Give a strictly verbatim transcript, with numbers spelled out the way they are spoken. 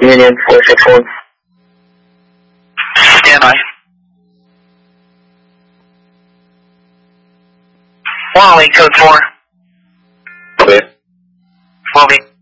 Union four six one. Stand by. One eight code four. Clear. Moving.